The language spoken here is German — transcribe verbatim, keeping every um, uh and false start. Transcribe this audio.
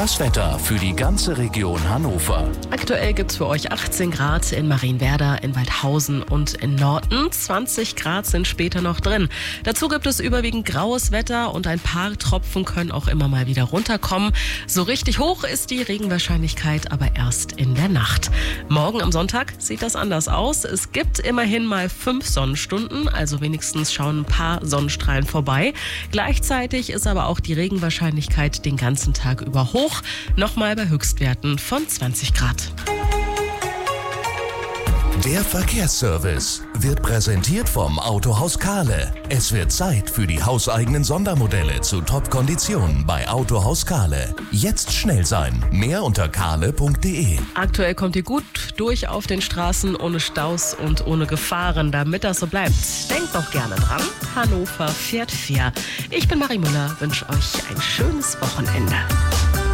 Das Wetter für die ganze Region Hannover. Aktuell gibt es für euch achtzehn Grad in Marienwerder, in Waldhausen und in Norden. zwanzig Grad sind später noch drin. Dazu gibt es überwiegend graues Wetter und ein paar Tropfen können auch immer mal wieder runterkommen. So richtig hoch ist die Regenwahrscheinlichkeit aber erst in der Nacht. Morgen am Sonntag sieht das anders aus. Es gibt immerhin mal fünf Sonnenstunden, also wenigstens schauen ein paar Sonnenstrahlen vorbei. Gleichzeitig ist aber auch die Regenwahrscheinlichkeit den ganzen Tag über hoch. Nochmal bei Höchstwerten von zwanzig Grad. Der Verkehrsservice wird präsentiert vom Autohaus Kahle. Es wird Zeit für die hauseigenen Sondermodelle zu Top-Konditionen bei Autohaus Kahle. Jetzt schnell sein. Mehr unter kahle punkt de. Aktuell kommt ihr gut durch auf den Straßen, ohne Staus und ohne Gefahren. Damit das so bleibt, denkt doch gerne dran. Hannover fährt fair. Ich bin Marie Müller, wünsche euch ein schönes Wochenende.